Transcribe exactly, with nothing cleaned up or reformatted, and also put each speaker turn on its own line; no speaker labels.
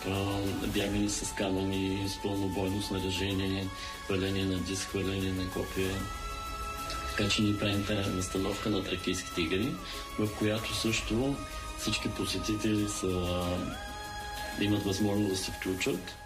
бягане с камъни, с пълнобойно снаряжение, хвърляне на диск, хвърляне на копия. Така че ние правим тази настановка на Тракийските игри, в която също всички посетители са, да имат възможност да се включат.